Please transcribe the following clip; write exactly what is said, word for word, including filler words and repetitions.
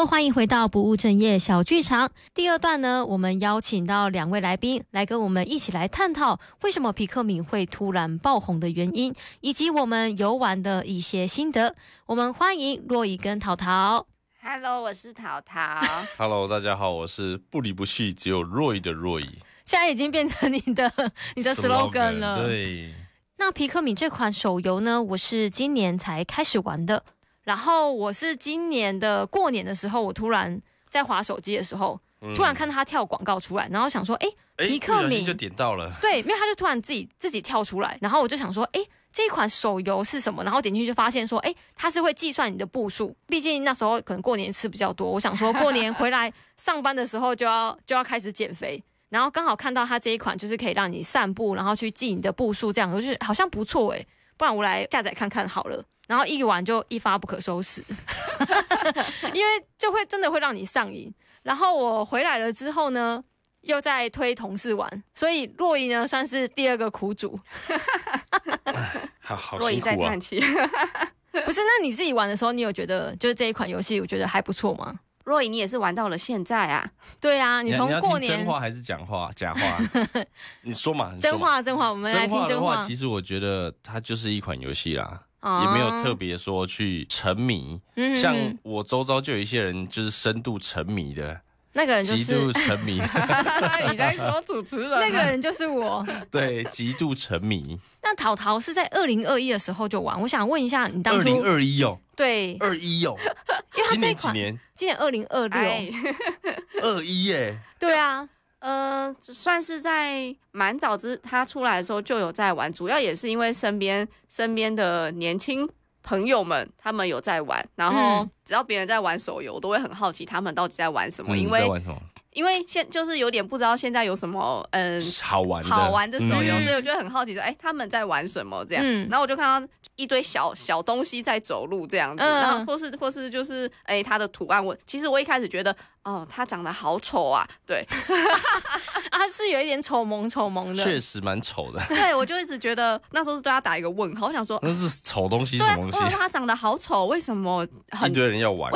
Hello， 欢迎回到不务正业小剧场。第二段呢，我们邀请到两位来宾来跟我们一起来探讨为什么皮克敏会突然爆红的原因，以及我们游玩的一些心得。我们欢迎若仪跟淘淘。 Hello， 我是淘淘。 Hello， 大家好，我是不离不弃只有若仪的若仪。 现在已经变成你的你的 slogan 了。 对。 那皮克敏这款手游呢，我是今年才开始玩的。然后我是今年的过年的时候，我突然在滑手机的时候，嗯、突然看到他跳广告出来，然后想说，哎，皮克敏就点到了， 对，因为他就突然自己自己跳出来，然后我就想说，哎，这一款手游是什么？然后点进去就发现说，哎，它是会计算你的步数，毕竟那时候可能过年吃比较多，我想说过年回来上班的时候就要就要开始减肥。然后刚好看到它这一款就是可以让你散步，然后去记你的步数，这样我就好像不错哎，不然我来下载看看好了。然后一玩就一发不可收拾，因为就会真的会让你上瘾。然后我回来了之后呢，又在推同事玩，所以若仪呢算是第二个苦主。 好好辛苦啊！ 若仪在叹气。 不是，那你自己玩的时候，你有觉得就是这一款游戏，我觉得还不错吗？ 若仪，你也是玩到了现在啊？ 对啊，你从过年你真话还是讲话假话？你说嘛， 真话真话，我们来听真话。 的话，其实我觉得它就是一款游戏啦。也没有特别说去沉迷，嗯、像我周遭就有一些人就是深度沉迷的， 那个人就是极度沉迷。 你在说主持人？ 那个人就是我。 对，极度沉迷。 那淘淘是在二零二一的时候就玩，我想问一下你当初。 二零二一哦。 对， 二一哦。 因为他今年几年？ 今年二零二六。 二一耶。 对啊。 呃，算是在蛮早之他出来的时候就有在玩，主要也是因为身边身边的年轻朋友们他们有在玩，然后只要别人在玩手游，我都会很好奇他们到底在玩什么， 嗯、 因为在玩什么？ 因为现就是有点不知道现在有什么嗯好玩的好玩的手游， 嗯、 所以我就很好奇说，哎，他们在玩什么这样？嗯、然后我就看到一堆小小东西在走路这样子，嗯、然后或是或是就是哎它的图案，我其实我一开始觉得哦它长得好丑啊，对， 啊是有一点丑萌丑萌的， 确实蛮丑的。 对，我就一直觉得那时候是对他打一个问号，我想说那是丑东西什么东西？ 对，他长得好丑，为什么很一堆人要玩？